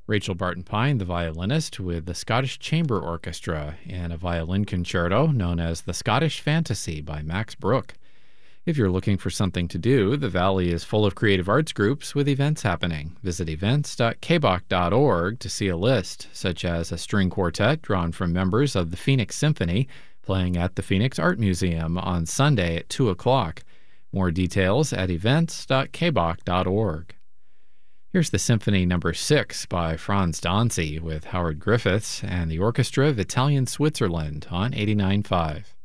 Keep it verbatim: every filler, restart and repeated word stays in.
Rachel Barton Pine, the violinist, with the Scottish Chamber Orchestra in a violin concerto known as The Scottish Fantasy by Max Bruch. If you're looking for something to do, the Valley is full of creative arts groups with events happening. Visit events dot k b o c dot org to see a list, such as a string quartet drawn from members of the Phoenix Symphony playing at the Phoenix Art Museum on Sunday at two o'clock. More details at events dot k b o c dot org. Here's the Symphony Number six by Franz Danzi with Howard Griffiths and the Orchestra of Italian Switzerland on eighty-nine point five.